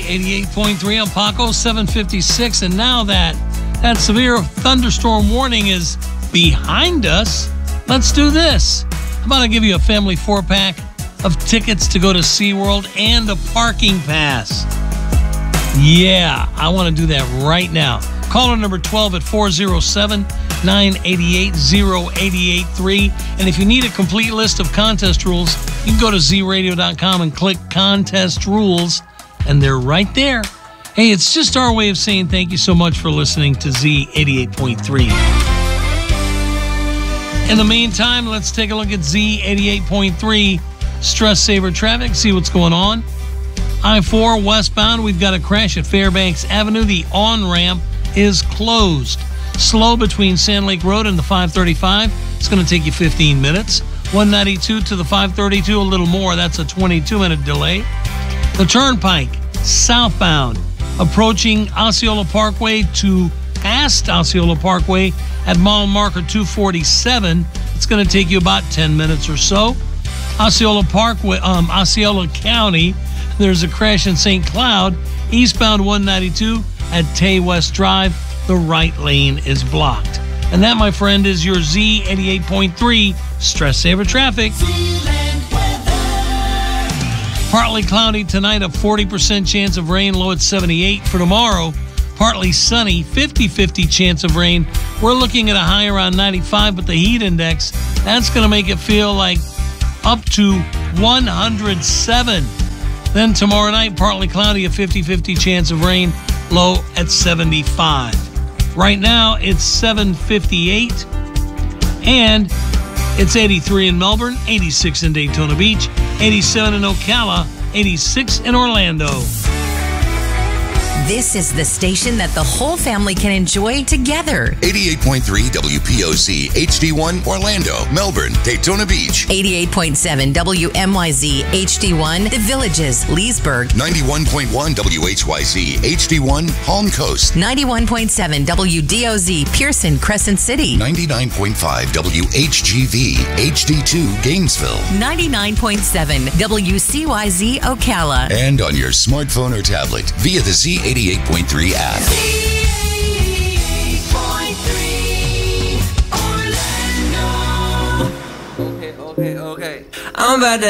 88.3 on Paco, 756. And now that severe thunderstorm warning is behind us, let's do this. How about I give you a family 4-pack of tickets to go to SeaWorld and a parking pass? Yeah, I want to do that right now. Caller number 12 at 407-988-0883. And if you need a complete list of contest rules, you can go to zradio.com and click Contest Rules, and they're right there. Hey, it's just our way of saying thank you so much for listening to Z88.3. In the meantime, let's take a look at Z88.3 Stress Saver Traffic, see what's going on. I-4 westbound, we've got a crash at Fairbanks Avenue. The on-ramp is closed. Slow between Sand Lake Road and the 535. It's going to take you 15 minutes. 192 to the 532, a little more. That's a 22-minute delay. The Turnpike, southbound, approaching Osceola Parkway to past Osceola Parkway at mile marker 247. It's going to take you about 10 minutes or so. Osceola Parkway, Osceola County, there's a crash in St. Cloud. Eastbound 192 at Tay West Drive, the right lane is blocked. And that, my friend, is your Z88.3 Stress Saver Traffic. Partly cloudy tonight, a 40% chance of rain, low at 78. For tomorrow, partly sunny, 50-50 chance of rain. We're looking at a high around 95, but the heat index, that's going to make it feel like up to 107. Then tomorrow night, partly cloudy, a 50-50 chance of rain, low at 75. Right now, it's 7:58, and it's 83 in Melbourne, 86 in Daytona Beach, 87 in Ocala, 86 in Orlando. This is the station that the whole family can enjoy together. 88.3 WPOC HD1 Orlando, Melbourne, Daytona Beach. 88.7 WMYZ HD1 The Villages, Leesburg. 91.1 WHYZ HD1 Palm Coast. 91.7 WDOZ Pearson, Crescent City. 99.5 WHGV HD2 Gainesville. 99.7 WCYZ Ocala. And on your smartphone or tablet via the Z88.3 app. Okay. I'm about to